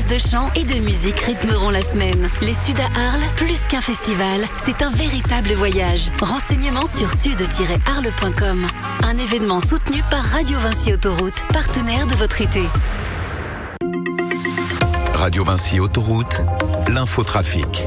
de chant et de musique rythmeront la semaine. Les Suds à Arles, plus qu'un festival, c'est un véritable voyage. Renseignements sur sud-arles.com. Un événement soutenu par Radio Vinci Autoroute, partenaire de votre été. Radio Vinci Autoroute, l'infotrafic.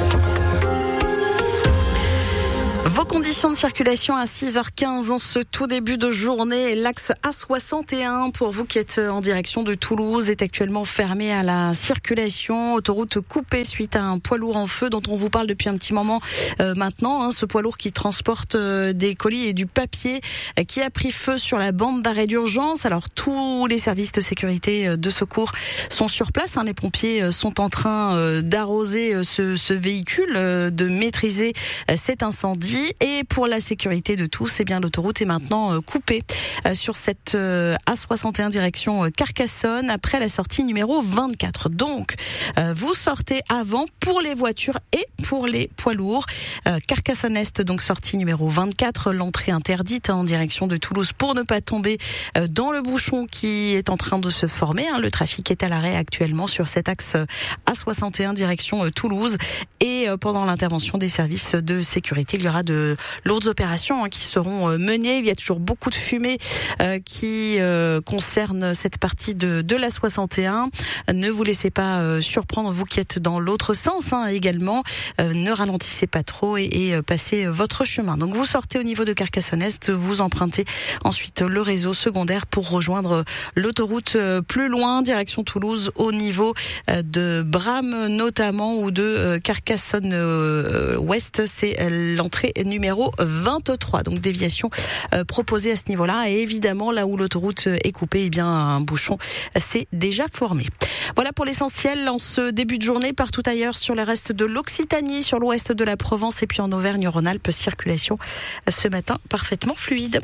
Vos conditions de circulation à 6h15 en ce tout début de journée. L'axe A61 pour vous qui êtes en direction de Toulouse est actuellement fermé à la circulation. Autoroute coupée suite à un poids lourd en feu dont on vous parle depuis un petit moment maintenant. Ce poids lourd qui transporte des colis et du papier qui a pris feu sur la bande d'arrêt d'urgence. Alors tous les services de sécurité de secours sont sur place. Les pompiers sont en train d'arroser ce véhicule, de maîtriser cet incendie. Et pour la sécurité de tous, l'autoroute est maintenant coupée sur cette A61 direction Carcassonne après la sortie numéro 24. Donc, vous sortez avant pour les voitures et pour les poids lourds. Carcassonne-Est, donc sortie numéro 24, l'entrée interdite en direction de Toulouse pour ne pas tomber dans le bouchon qui est en train de se former. Le trafic est à l'arrêt actuellement sur cet axe A61 direction Toulouse. Et pendant l'intervention des services de sécurité, il y aura de lourdes opérations qui seront menées. Il y a toujours beaucoup de fumée qui concerne cette partie de la 61. Ne vous laissez pas surprendre, vous qui êtes dans l'autre sens également. Ne ralentissez pas trop et passez votre chemin. Donc vous sortez au niveau de Carcassonne-Est, vous empruntez ensuite le réseau secondaire pour rejoindre l'autoroute plus loin, direction Toulouse, au niveau de Bram notamment ou de Carcassonne-Ouest. C'est l'entrée numéro 23. Donc déviation proposée à ce niveau-là. Et évidemment, là où l'autoroute est coupée, un bouchon s'est déjà formé. Voilà pour l'essentiel en ce début de journée. Partout ailleurs sur le reste de l'Occitanie, sur l'ouest de la Provence et puis en Auvergne-Rhône-Alpes, circulation ce matin parfaitement fluide.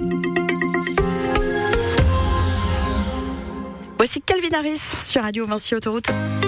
Voici Calvin Harris sur Radio Vinci Autoroute.